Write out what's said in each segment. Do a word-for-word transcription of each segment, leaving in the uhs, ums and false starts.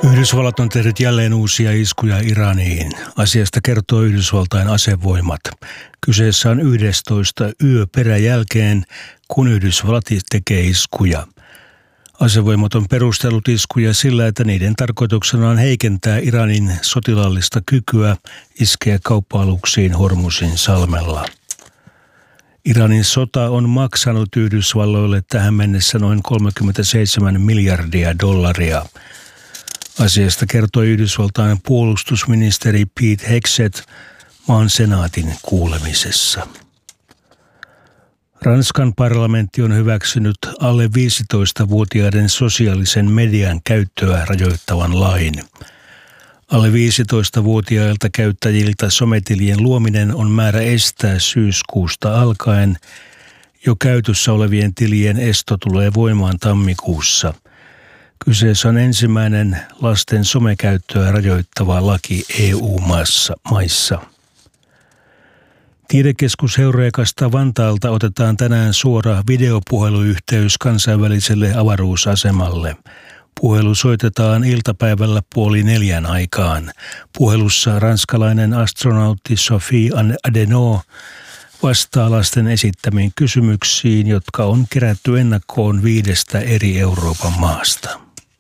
Yhdysvallat on tehnyt jälleen uusia iskuja Iraniin. Asiasta kertoo Yhdysvaltain asevoimat. Kyseessä on yhdestoista yö peräjälkeen, kun Yhdysvallat tekee iskuja. Asevoimat on perustellut iskuja sillä, että niiden tarkoituksena on heikentää Iranin sotilaallista kykyä iskeä kauppa-aluksiin Hormuzin salmella. Iranin sota on maksanut Yhdysvalloille tähän mennessä noin kolmekymmentäseitsemän miljardia dollaria. Asiasta kertoi Yhdysvaltain puolustusministeri Pete Hegseth maan senaatin kuulemisessa. Ranskan parlamentti on hyväksynyt alle viisitoistavuotiaiden sosiaalisen median käyttöä rajoittavan lain. Alle viisitoistavuotiailta käyttäjiltä sometilien luominen on määrä estää syyskuusta alkaen. Jo käytössä olevien tilien esto tulee voimaan tammikuussa. Kyseessä on ensimmäinen lasten somekäyttöä rajoittava laki E U-maissa. Tiedekeskus Heurekasta Vantaalta otetaan tänään suora videopuheluyhteys kansainväliselle avaruusasemalle. Puhelu soitetaan iltapäivällä puoli neljän aikaan. Puhelussa ranskalainen astronautti Sophie Adenau vastaa lasten esittämiin kysymyksiin, jotka on kerätty ennakkoon viidestä eri Euroopan maasta.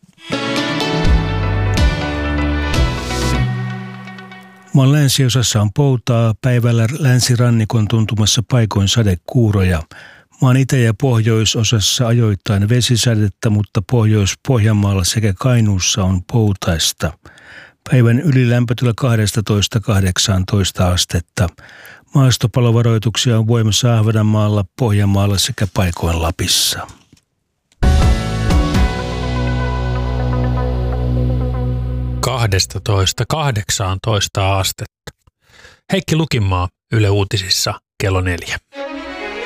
Maan länsiosassa on poutaa, päivällä länsirannikon tuntumassa paikoin sadekuuroja. Maan itä- ja pohjoisosassa ajoittain vesisadetta, mutta Pohjois-Pohjanmaalla sekä Kainuussa on poutaista. Päivän ylilämpötila kaksitoista kahdeksantoista astetta. Maastopalovaroituksia on voimassa Ahvenanmaalla, Pohjanmaalla sekä paikoin Lapissa. kaksitoista kahdeksantoista astetta. Heikki Lukinmaa Yle Uutisissa kello neljä.